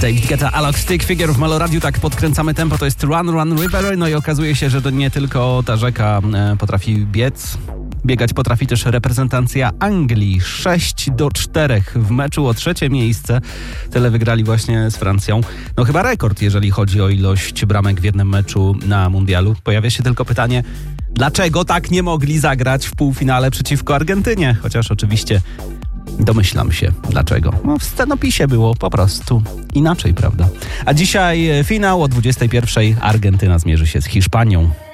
David Guetta, Alok, Stick Figure w Meloradiu. Tak podkręcamy tempo, to jest Run Run River. No i okazuje się, że to nie tylko ta rzeka potrafi biec. Biegać potrafi też reprezentacja Anglii. 6-4 w meczu o 3. miejsce. Tyle wygrali właśnie z Francją. No chyba rekord, jeżeli chodzi o ilość bramek w jednym meczu na mundialu. Pojawia się tylko pytanie, dlaczego tak nie mogli zagrać w półfinale przeciwko Argentynie? Chociaż oczywiście domyślam się dlaczego. No w scenopisie było po prostu inaczej, prawda? A dzisiaj finał o 21:00. Argentyna zmierzy się z Hiszpanią.